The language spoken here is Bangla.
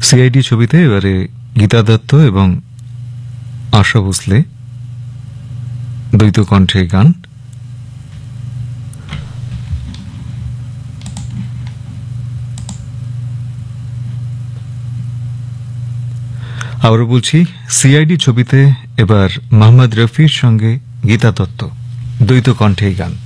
সিআইডি ছবিতে এবারে গীতা দত্ত এবং আশা ভোসলে দ্বৈত কণ্ঠে গান। আবারও বলছি, সিআইডি ছবিতে এবার মোহাম্মদ রফির সঙ্গে গীতা দত্ত দ্বৈত কণ্ঠে গান।